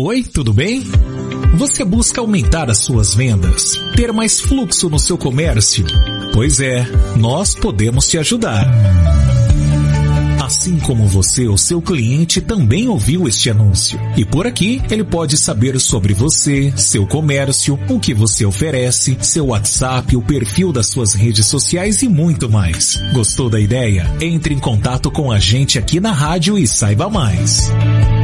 Oi, tudo bem? Você busca aumentar as suas vendas, ter mais fluxo no seu comércio? Pois é, nós podemos te ajudar. Assim como você, o seu cliente também ouviu este anúncio. E por aqui, ele pode saber sobre você, seu comércio, o que você oferece, seu WhatsApp, o perfil das suas redes sociais e muito mais. Gostou da ideia? Entre em contato com a gente aqui na rádio e saiba mais.